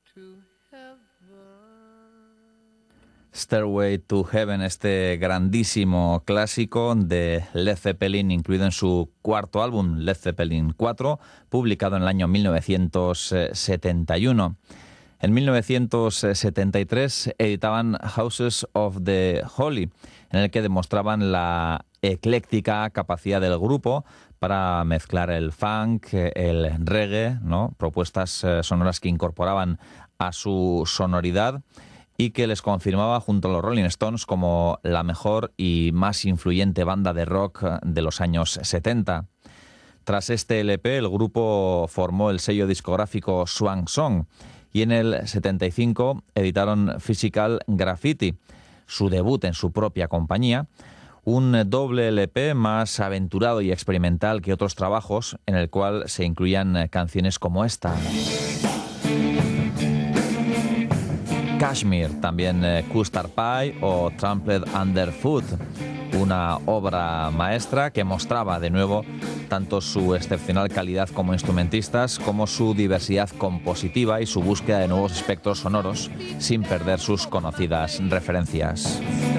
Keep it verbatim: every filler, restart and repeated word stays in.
Stairway to Heaven, este grandísimo clásico de Led Zeppelin, incluido en su cuarto álbum, Led Zeppelin cuatro, publicado en el año mil novecientos setenta y uno. En mil novecientos setenta y tres editaban Houses of the Holy, en el que demostraban la ecléctica capacidad del grupo para mezclar el funk, el reggae, ¿no? Propuestas sonoras que incorporaban a su sonoridad y que les confirmaba junto a los Rolling Stones como la mejor y más influyente banda de rock de los años setenta. Tras este L P, el grupo formó el sello discográfico Swan Song y en el setenta y cinco editaron Physical Graffiti, su debut en su propia compañía, un doble L P más aventurado y experimental que otros trabajos, en el cual se incluían canciones como esta. Kashmir, también eh, Custard Pie o Trampled Underfoot, una obra maestra que mostraba de nuevo tanto su excepcional calidad como instrumentistas como su diversidad compositiva y su búsqueda de nuevos espectros sonoros sin perder sus conocidas referencias.